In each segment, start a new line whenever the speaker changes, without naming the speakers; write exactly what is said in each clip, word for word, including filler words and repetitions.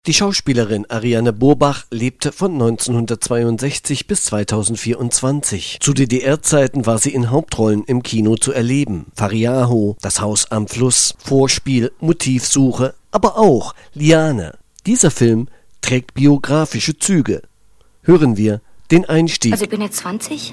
Die Schauspielerin Ariane Burbach lebte von neunzehnhundertzweiundsechzig bis zweitausendvierundzwanzig. Zu D D R-Zeiten war sie in Hauptrollen im Kino zu erleben. Fariaho, Das Haus am Fluss, Vorspiel, Motivsuche, aber auch Liane. Dieser Film trägt biografische Züge. Hören wir den Einstieg.
Also ich bin jetzt zwanzig.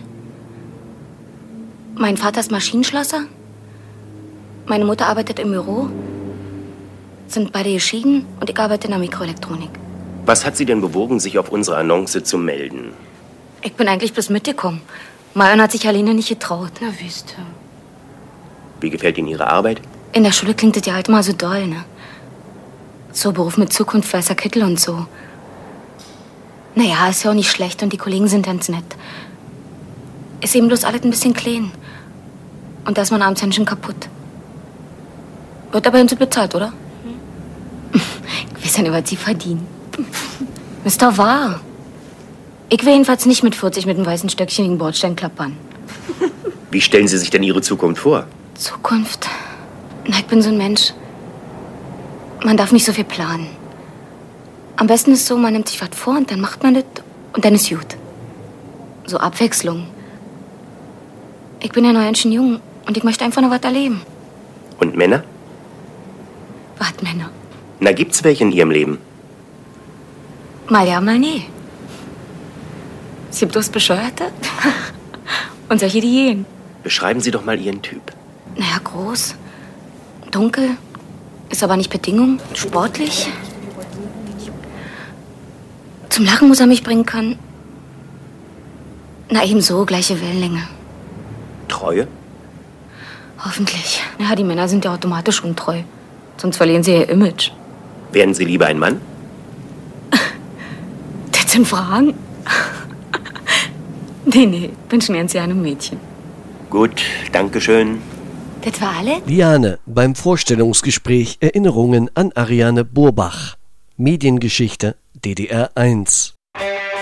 Mein Vater ist Maschinenschlosser. Meine Mutter arbeitet im Büro. Sind beide geschieden und ich arbeite in der Mikroelektronik.
Was hat Sie denn bewogen, sich auf unsere Annonce zu melden?
Ich bin eigentlich bloß mitgekommen. Marion hat sich Aline nicht getraut.
Na, wisst ihr.
Wie gefällt Ihnen Ihre Arbeit?
In der Schule klingt das ja halt mal so doll, ne? So Beruf mit Zukunft, weißer Kittel und so. Naja, ist ja auch nicht schlecht und die Kollegen sind ganz nett. Ist eben bloß alles ein bisschen klein. Und da ist man abends ganz schön kaputt. Wird aber hinzu bezahlt, oder? Ich weiß ja nicht, was Sie verdienen. Ist doch wahr. Ich will jedenfalls nicht mit vierzig mit einem weißen Stöckchen gegen Bordstein klappern.
Wie stellen Sie sich denn Ihre Zukunft vor?
Zukunft? Na, ich bin so ein Mensch. Man darf nicht so viel planen. Am besten ist so, man nimmt sich was vor und dann macht man das und dann ist gut. So Abwechslung. Ich bin ja noch ganz schön jung und ich möchte einfach noch was erleben.
Und Männer?
Was, Männer?
Na, gibt's welche in Ihrem Leben?
Mal ja, mal nee. Es gibt bloß Bescheuerte und solche, die gehen.
Beschreiben Sie doch mal Ihren Typ.
Naja, groß, dunkel, ist aber nicht Bedingung, sportlich. Zum Lachen muss er mich bringen können. Na, ebenso, gleiche Wellenlänge.
Treue?
Hoffentlich. Ja, die Männer sind ja automatisch untreu. Sonst verlieren sie ihr Image.
Wären Sie lieber ein Mann?
Das sind Fragen? Nee, nee, bin schon ganz gerne ein Mädchen.
Gut, danke schön.
Das war alles?
Liane beim Vorstellungsgespräch Erinnerungen an Ariane Burbach. Mediengeschichte D D R eins.